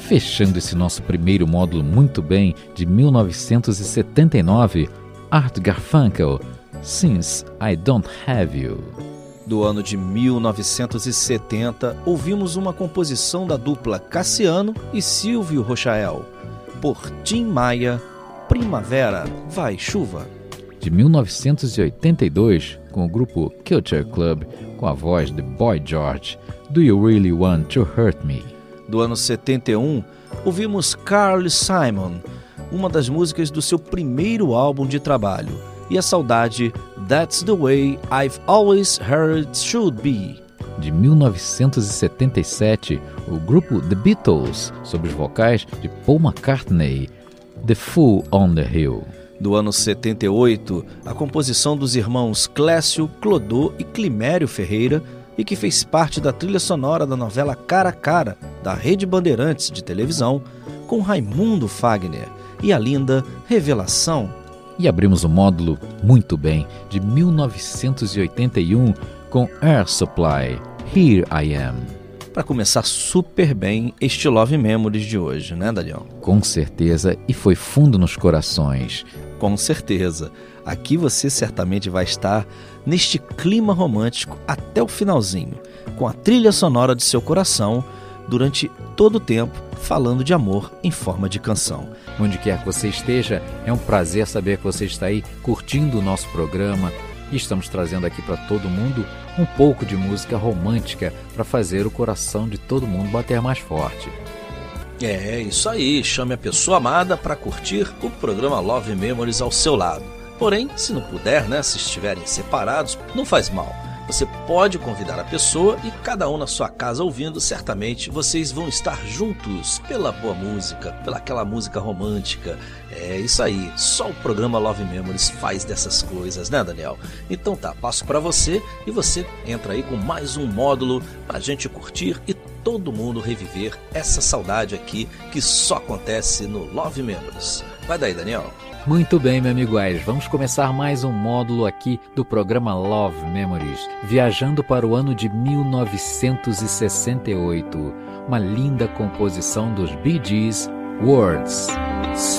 fechando esse nosso primeiro módulo muito bem, de 1979, Art Garfunkel, Since I Don't Have You. Do ano de 1970, ouvimos uma composição da dupla Cassiano e Silvio Rochael, por Tim Maia, Primavera, Vai Chuva. De 1982, com o grupo Culture Club, com a voz de Boy George, Do You Really Want to Hurt Me? Do ano 71, ouvimos Carly Simon, uma das músicas do seu primeiro álbum de trabalho, e a saudade That's the Way I've Always Heard Should Be. De 1977, o grupo The Beatles, sob os vocais de Paul McCartney, The Fool on the Hill. Do ano 78, a composição dos irmãos Clécio, Clodô e Climério Ferreira, e que fez parte da trilha sonora da novela Cara a Cara, da Rede Bandeirantes de televisão, com Raimundo Fagner, e a linda Revelação. E abrimos o módulo muito bem, de 1981, com Air Supply, Here I Am. Para começar super bem este Love Memories de hoje, né, Daniel? Com certeza, e foi fundo nos corações. Com certeza. Aqui você certamente vai estar neste clima romântico até o finalzinho, com a trilha sonora de seu coração durante todo o tempo, falando de amor em forma de canção. Onde quer que você esteja, é um prazer saber que você está aí curtindo o nosso programa e estamos trazendo aqui para todo mundo um pouco de música romântica para fazer o coração de todo mundo bater mais forte. É isso aí, chame a pessoa amada para curtir o programa Love Memories ao seu lado. Porém, se não puder, né, se estiverem separados, não faz mal. Você pode convidar a pessoa e cada um na sua casa ouvindo, certamente vocês vão estar juntos pela boa música, pela aquela música romântica. É isso aí, só o programa Love Memories faz dessas coisas, né, Daniel? Então tá, passo para você e você entra aí com mais um módulo pra gente curtir e todo mundo reviver essa saudade aqui que só acontece no Love Memories. Vai daí, Daniel. Muito bem, meu amigo Aires, vamos começar mais um módulo aqui do programa Love Memories, viajando para o ano de 1968, uma linda composição dos Bee Gees, Words.